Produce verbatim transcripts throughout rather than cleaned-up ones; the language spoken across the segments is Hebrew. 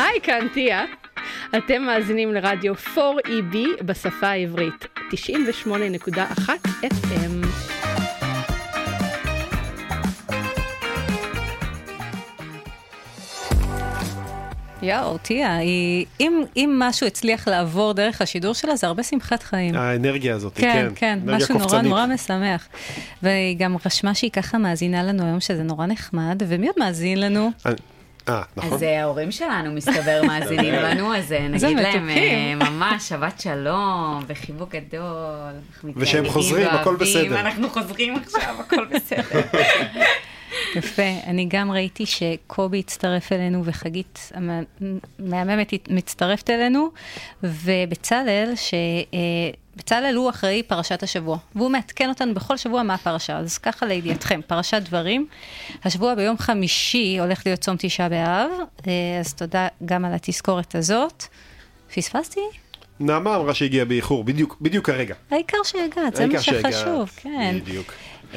היי, כאן תיה. אתם מאזינים לרדיו פור אי בי בשפה העברית, תשעים ושמונה נקודה אחת אף אם. יאו, תיה, אם, אם משהו הצליח לעבור דרך השידור שלה, זה הרבה שמחת חיים. האנרגיה הזאת, כן. כן, כן, כן, משהו נורא נורא משמח. והיא גם רשמה שהיא ככה מאזינה לנו היום, שזה נורא נחמד, ומי עוד מאזין לנו? אה, נכון. אז ההורים שלנו מסתבר מאזינים לנו, אז נגיד להם ממש שבת שלום, וחיבוק גדול. ושהם חוזרים, הכל בסדר. אנחנו חוזרים עכשיו, הכל בסדר. יפה, אני גם ראיתי שקובי הצטרף אלינו וחגית המהממת מצטרפת אלינו, ובצלאל, שבצלאל הוא אחראי פרשת השבוע, והוא מעדכן אותנו בכל שבוע מה הפרשה, אז ככה לידיעתכם, פרשת דברים, השבוע ביום חמישי הולך להיות צום תשעה באב, אז תודה גם על התזכורת הזאת. פספסתי? נעמה אמרה שהגיעה באיחור, בדיוק, בדיוק הרגע. העיקר שהגעת, זה מה שחשוב, כן. בדיוק.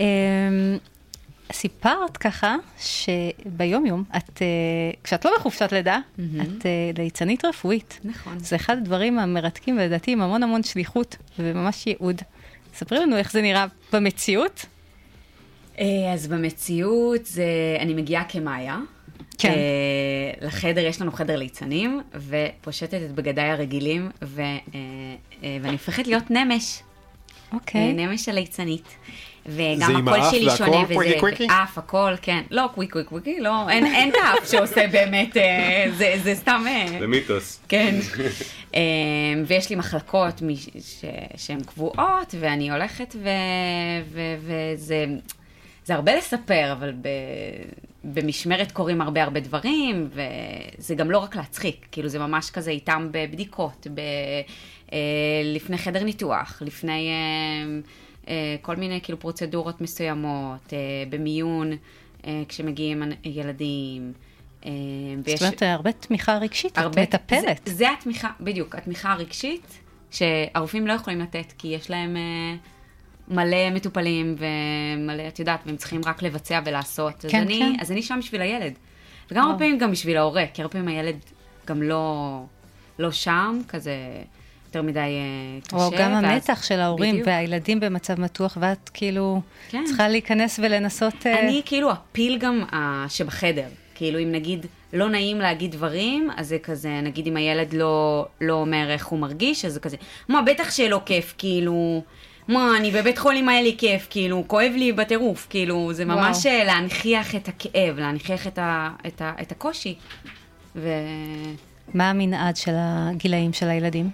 סיפרת ככה שביום יום, את, כשאת לא בחופשת לידה, mm-hmm. את ליצנית רפואית. נכון. זה אחד הדברים המרתקים ולדעתי עם המון המון שליחות וממש ייעוד. ספרי לנו איך זה נראה במציאות. אז במציאות זה, אני מגיעה כמאיה. כן. לחדר, יש לנו חדר ליצנים, ופושטת את בגדיי הרגילים, ו, ואני הופכת להיות נמש. אוקיי. נמש הליצנית. וגם הקול שלי שונה, וזה אף, הכל, כן. לא, קוויק, קוויק, קוויק, לא, אין את האף שעושה באמת, זה סתם... זה מיתוס. כן. ויש לי מחלקות שהן קבועות, ואני הולכת, וזה הרבה לספר, אבל במשמרת קורים הרבה הרבה דברים, וזה גם לא רק להצחיק, כאילו זה ממש כזה איתם בבדיקות, לפני חדר ניתוח, לפני... כל מיני כאילו פרוצדורות מסוימות, במיון, כשמגיעים ילדים. זאת אומרת, הרבה תמיכה רגשית, את מטפלת. זה התמיכה, בדיוק, התמיכה הרגשית, שהרופאים לא יכולים לתת, כי יש להם מלא מטופלים, ומלא, את יודעת, והם צריכים רק לבצע ולעשות. אז אני שם בשביל הילד. וגם הרבה פעמים גם בשביל ההורה, כי הרבה פעמים הילד גם לא שם, כזה... יותר מדי קשה. או גם המתח של ההורים והילדים במצב מתוח, ואת כאילו צריכה להיכנס ולנסות... אני כאילו הפיל גם שבחדר. כאילו אם נגיד לא נעים להגיד דברים, אז זה כזה, נגיד אם הילד לא אומר איך הוא מרגיש, אז זה כזה, מה, בטח שלא כיף, כאילו, מה, אני בבית חולים היה לי כיף, כאילו, כואב לי בטירוף, כאילו, זה ממש להנכיח את הכאב, להנכיח את הקושי. מה המנעד של הגילאים של הילדים?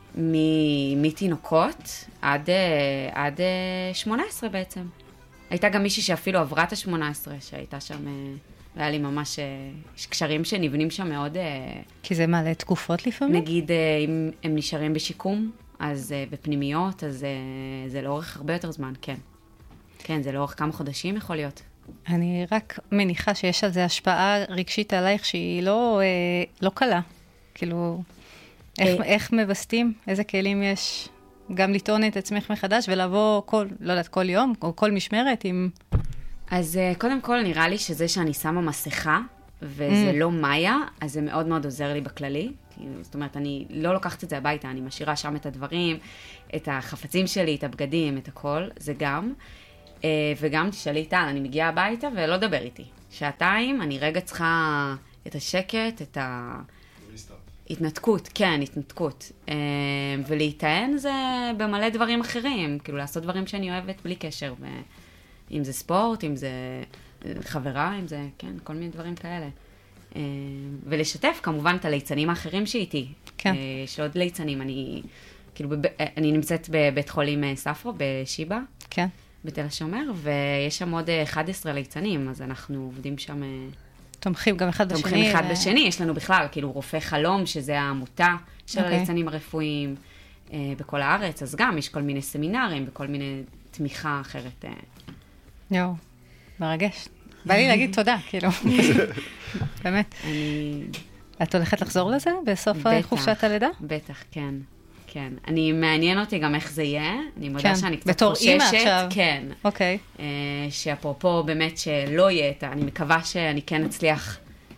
מתינוקות עד, עד שמונה עשרה בעצם. הייתה גם מישהי שאפילו עברה את ה-שמונה עשרה, שהייתה שם, היה לי ממש, יש קשרים שנבנים שם מאוד... כי זה מעלה תקופות לפעמים? נגיד, אם הם נשארים בשיקום, אז בפנימיות, אז זה לאורך הרבה יותר זמן, כן. כן, זה לאורך כמה חודשים יכול להיות. אני רק מניחה שיש על זה השפעה רגשית עלייך שהיא לא, לא קלה. כאילו... איך, איך מבסטים? איזה כלים יש? גם לטעון את עצמך מחדש ולבוא כל, לא יודעת, כל יום או כל משמרת עם... אז קודם כל נראה לי שזה שאני שמה מסכה וזה mm. לא מאיה, אז זה מאוד מאוד עוזר לי בכללי. זאת אומרת, אני לא לוקחת את זה הביתה, אני משאירה שם את הדברים, את החפצים שלי, את הבגדים, את הכל, זה גם. וגם תשאלי טל, אני מגיעה הביתה ולא דבר איתי. שעתיים, אני רגע צריכה את השקט, את ה... התנתקות, כן, התנתקות. ולהיטען זה במלא דברים אחרים, כאילו לעשות דברים שאני אוהבת בלי קשר, אם זה ספורט, אם זה חברה, אם זה, כן, כל מיני דברים כאלה. ולשתף כמובן את הליצנים האחרים שאיתי. כן. יש עוד ליצנים, אני, כאילו, אני נמצאת בבית חולים ספרו, בשיבה. כן. בתל השומר, ויש שם עוד אחד עשר ליצנים, אז אנחנו עובדים שם... תומכים גם אחד בשני. תומכים אחד בשני, יש לנו בכלל, כאילו רופא חלום, שזה העמותה של הליצנים הרפואיים בכל הארץ, אז גם יש כל מיני סמינרים וכל מיני תמיכה אחרת. יואו, מרגש. בא לי להגיד תודה, כאילו. באמת. את הולכת לחזור לזה בסוף חופשת הלידה? בטח, כן. כן. אני מעניין אותי גם איך זה יהיה. אני מודה שאני קצת בתור אימא עכשיו. כן. אוקיי. שאפרופו באמת שלא יהיה את ה... אני מקווה שאני כן אצליח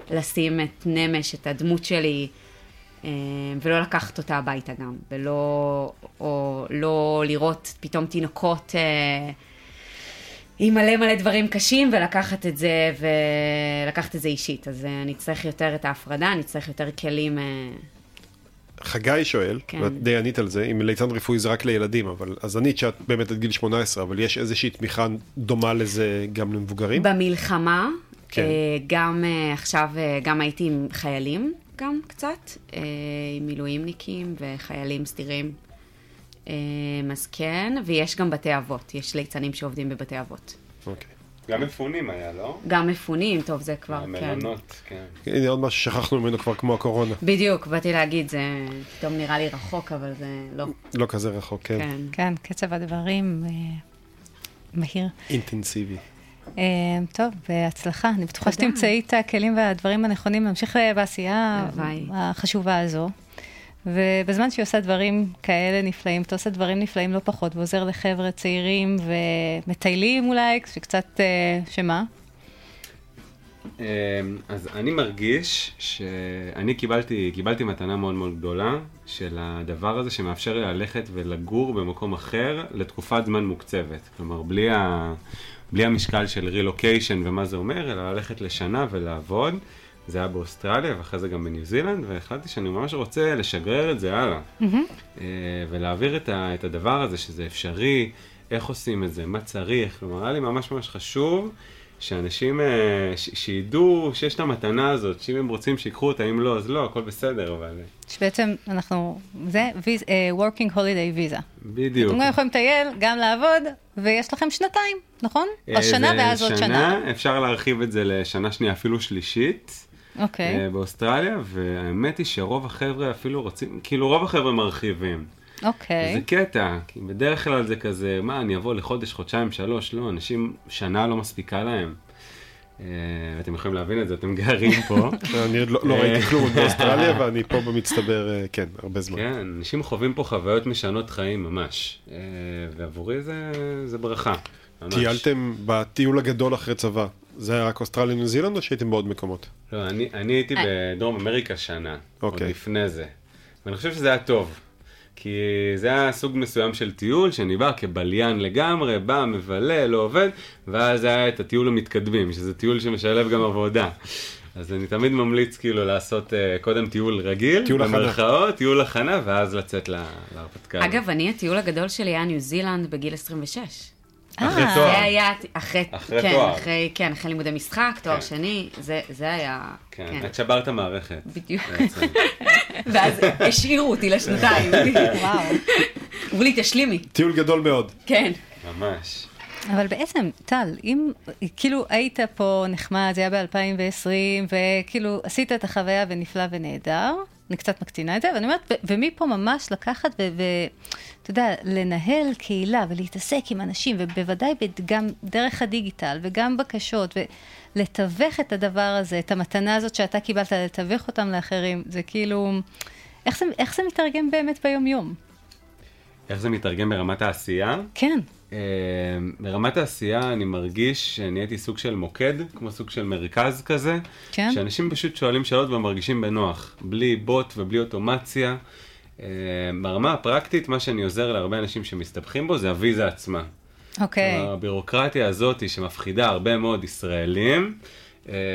לשים את נמש, את הדמות שלי, ולא לקחת אותה הביתה גם, ולא, או לא לראות פתאום תינוקות עם מלא מלא דברים קשים, ולקחת את זה, ולקחת את זה אישית. אז אני צריך יותר את ההפרדה, אני צריך יותר כלים. חגי שואל, כן. ואת די ענית על זה, אם ליצן רפואי זה רק לילדים, אבל אז ענית שאת באמת עד גיל שמונה עשרה, אבל יש איזושהי תמיכה דומה לזה גם למבוגרים? במלחמה, כן. גם עכשיו, גם הייתי עם חיילים, גם קצת, עם מילואימניקים וחיילים סתירים. אז כן, ויש גם בתי אבות, יש ליצנים שעובדים בבתי אבות. אוקיי. גם מפונים היה, לא? גם מפונים, טוב, זה כבר, כן. המלונות, כן. הנה עוד משהו ששכחנו ממנו כבר כמו הקורונה. בדיוק, באתי להגיד, זה פתאום נראה לי רחוק, אבל זה לא. לא כזה רחוק, כן. כן, כן, קצב הדברים מהיר. אינטנסיבי. טוב, בהצלחה. אני בטוחה שתמצאי את הכלים והדברים הנכונים להמשיך בעשייה החשובה הזו. ובזמן שהיא עושה דברים כאלה נפלאים, אתה עושה דברים נפלאים לא פחות, ועוזר לחבר'ה צעירים ומטיילים אולי, שקצת, שמה? אז אני מרגיש שאני קיבלתי, קיבלתי מתנה מאוד מאוד גדולה של הדבר הזה שמאפשר לי ללכת ולגור במקום אחר לתקופת זמן מוקצבת. כלומר, בלי, ה, בלי המשקל של רילוקיישן ומה זה אומר, אלא ללכת לשנה ולעבוד. זה היה באוסטרליה, ואחרי זה גם בניו זילנד, והחלטתי שאני ממש רוצה לשגרר את זה הלאה. Mm-hmm. ולהעביר את, ה, את הדבר הזה, שזה אפשרי, איך עושים את זה, מה צריך. כלומר, היה לי ממש ממש חשוב שאנשים ש, שידעו שיש את המתנה הזאת, שאם הם רוצים שיקחו אותה, אם לא, אז לא, הכל בסדר, אבל... שבעצם אנחנו, זה ויז, uh, working holiday visa. בדיוק. אתם גם יכולים לטייל, גם לעבוד, ויש לכם שנתיים, נכון? או שנה ואז עוד שנה. אפשר להרחיב את זה לשנה שנייה, אפילו שלישית. אוקיי. באוסטרליה, והאמת היא שרוב החבר'ה אפילו רוצים, כאילו רוב החבר'ה מרחיבים. אוקיי. זה קטע, כי בדרך כלל זה כזה, מה, אני אבוא לחודש, חודשיים, שלוש, לא, אנשים שנה לא מספיקה להם. אתם יכולים להבין את זה, אתם גרים פה. אני עוד לא ראיתי כלום באוסטרליה, ואני פה במצטבר, כן, הרבה זמן. כן, אנשים חווים פה חוויות משנות חיים ממש, ועבורי זה ברכה. טיילתם בטיול הגדול אחרי צבא. זה היה רק אוסטרליה ניו זילנד או שהייתם בעוד מקומות? לא, אני, אני הייתי בדרום אמריקה שנה, אוקיי. עוד לפני זה. ואני חושב שזה היה טוב, כי זה היה סוג מסוים של טיול שאני בא כבליין לגמרי, בא, מבלה, לא עובד, ואז היה את הטיול המתקדמים, שזה טיול שמשלב גם עבודה. אז אני תמיד ממליץ כאילו לעשות uh, קודם טיול רגיל, טיול במרכאות, טיול הכנה, ואז לצאת להרפתקה. אגב, אני, הטיול הגדול שלי היה ניו זילנד בגיל עשרים ושש. אחרי תואר. זה היה, אחרי, אחרי כן, תואר. אחרי, כן, אחרי לימודי משחק, תואר כן. שני, זה, זה היה, כן, כן. את שברת מערכת. בדיוק. ואז השאירו אותי לשנתיים. וואו. אמרו לי, תשלימי. טיול גדול מאוד. כן. ממש. אבל בעצם, טל, אם כאילו היית פה נחמד, זה היה ב-אלפיים ועשרים, וכאילו עשית את החוויה ונפלא ונהדר, אני קצת מקצינה את זה, ואני אומרת, ומפה ממש לקחת ואתה יודע, לנהל קהילה ולהתעסק עם אנשים, ובוודאי גם דרך הדיגיטל וגם בקשות, ולתווך את הדבר הזה, את המתנה הזאת שאתה קיבלת, לתווך אותם לאחרים, זה כאילו, איך זה, איך זה מתרגם באמת ביום יום? איך זה מתרגם ברמת העשייה? כן. ברמת העשייה אני מרגיש שנהייתי סוג של מוקד, כמו סוג של מרכז כזה, כן. שאנשים פשוט שואלים שאלות ומרגישים בנוח, בלי בוט ובלי אוטומציה. ברמה הפרקטית, מה שאני עוזר להרבה אנשים שמסתבכים בו, זה הוויזה עצמה. אוקיי. הבירוקרטיה הזאת שמפחידה הרבה מאוד ישראלים,